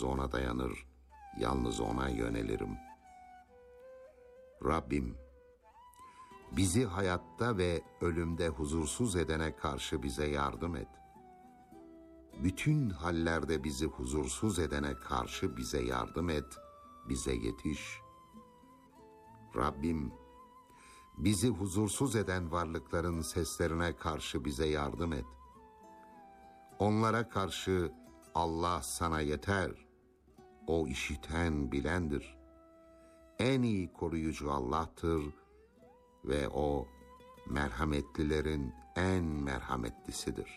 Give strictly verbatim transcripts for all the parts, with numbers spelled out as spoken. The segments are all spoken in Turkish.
yalnız ona dayanır, yalnız ona yönelirim. Rabbim, bizi hayatta ve ölümde huzursuz edene karşı bize yardım et. Bütün hallerde bizi huzursuz edene karşı bize yardım et, bize yetiş. Rabbim, bizi huzursuz eden varlıkların seslerine karşı bize yardım et. Onlara karşı Allah sana yeter. O işiten, bilendir. En iyi koruyucu Allah'tır ve o merhametlilerin en merhametlisidir.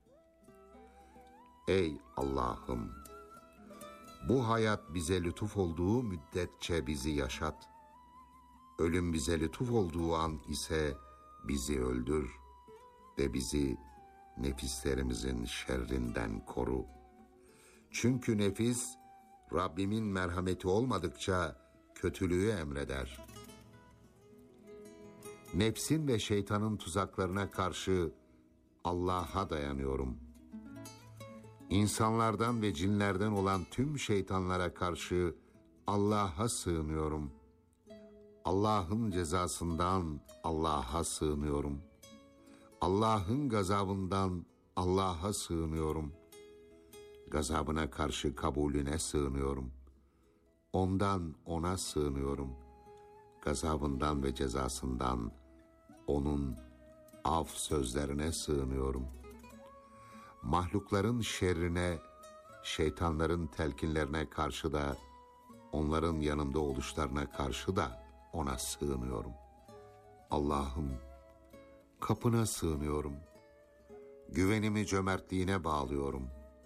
Ey Allah'ım! Bu hayat bize lütuf olduğu müddetçe bizi yaşat. Ölüm bize lütuf olduğu an ise bizi öldür ve bizi nefislerimizin şerrinden koru. Çünkü nefis, Rabbimin merhameti olmadıkça kötülüğü emreder. Nefsin ve şeytanın tuzaklarına karşı Allah'a dayanıyorum. İnsanlardan ve cinlerden olan tüm şeytanlara karşı Allah'a sığınıyorum. Allah'ın cezasından Allah'a sığınıyorum. Allah'ın gazabından Allah'a sığınıyorum. Gazabına karşı kabulüne sığınıyorum. Ondan ona sığınıyorum. Gazabından ve cezasından onun af sözlerine sığınıyorum. Mahlukların şerrine, şeytanların telkinlerine karşı da, onların yanında oluşlarına karşı da ona sığınıyorum. Allah'ım, kapına sığınıyorum. Güvenimi cömertliğine bağlıyorum.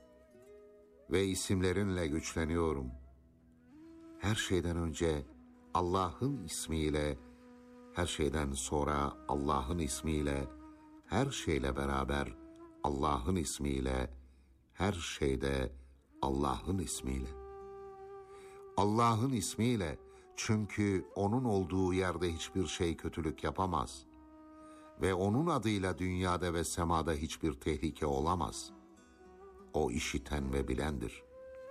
Ve isimlerinle güçleniyorum. Her şeyden önce Allah'ın ismiyle, her şeyden sonra Allah'ın ismiyle, her şeyle beraber Allah'ın ismiyle, her şeyde Allah'ın ismiyle. Allah'ın ismiyle, çünkü onun olduğu yerde hiçbir şey kötülük yapamaz. Ve onun adıyla dünyada ve semada hiçbir tehlike olamaz. O işiten ve bilendir.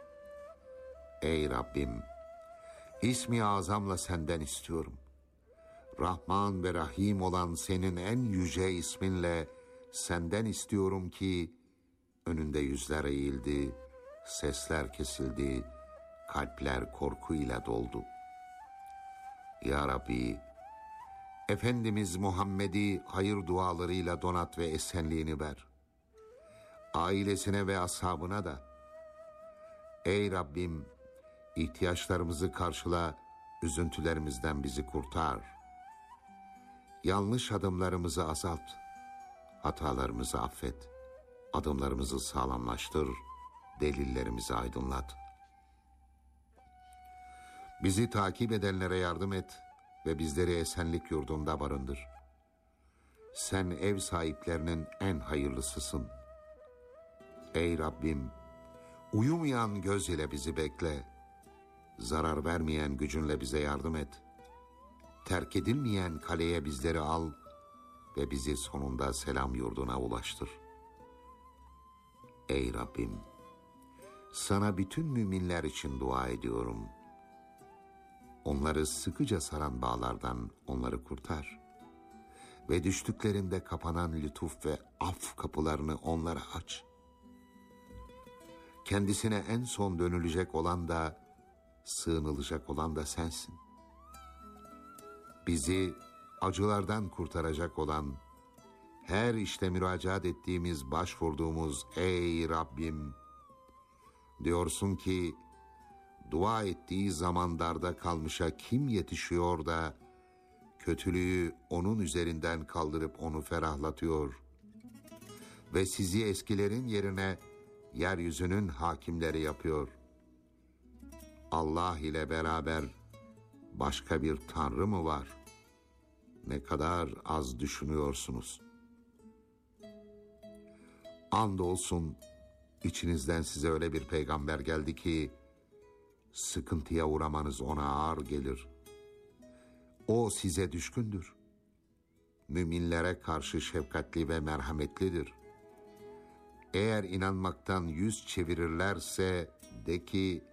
Ey Rabbim! İsmi azamla senden istiyorum. Rahman ve Rahim olan senin en yüce isminle senden istiyorum ki önünde yüzler eğildi, sesler kesildi, kalpler korkuyla doldu. Ya Rabbi, Efendimiz Muhammed'i hayır dualarıyla donat ve esenliğini ver. Ailesine ve ashabına da. Ey Rabbim, ihtiyaçlarımızı karşıla, üzüntülerimizden bizi kurtar. Yanlış adımlarımızı azalt, hatalarımızı affet, adımlarımızı sağlamlaştır, delillerimizi aydınlat. Bizi takip edenlere yardım et ve bizleri esenlik yurdunda barındır. Sen ev sahiplerinin en hayırlısısın. Ey Rabbim, uyumayan göz ile bizi bekle, zarar vermeyen gücünle bize yardım et. Terk edilmeyen kaleye bizleri al ve bizi sonunda selam yurduna ulaştır. Ey Rabbim, sana bütün müminler için dua ediyorum. Onları sıkıca saran bağlardan onları kurtar ve düştüklerinde kapanan lütuf ve af kapılarını onlara aç. Kendisine en son dönülecek olan da, sığınılacak olan da sensin. Bizi acılardan kurtaracak olan, her işte müracaat ettiğimiz, başvurduğumuz ey Rabbim, diyorsun ki, dua ettiği zaman darda kalmışa kim yetişiyor da, kötülüğü onun üzerinden kaldırıp onu ferahlatıyor ve sizi eskilerin yerine yeryüzünün hakimleri yapıyor. Allah ile beraber başka bir tanrı mı var? Ne kadar az düşünüyorsunuz. Andolsun içinizden size öyle bir peygamber geldi ki sıkıntıya uğramanız ona ağır gelir. O size düşkündür. Müminlere karşı şefkatli ve merhametlidir. Eğer inanmaktan yüz çevirirlerse de ki